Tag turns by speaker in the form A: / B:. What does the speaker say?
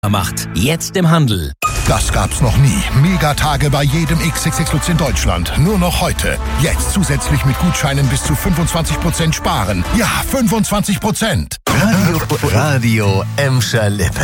A: macht. Jetzt im Handel.
B: Das gab's noch nie. Megatage bei jedem XXX in Deutschland. Nur noch heute. Jetzt zusätzlich mit Gutscheinen bis zu 25% sparen. Ja, 25%.
C: Radio Emscher Lippe.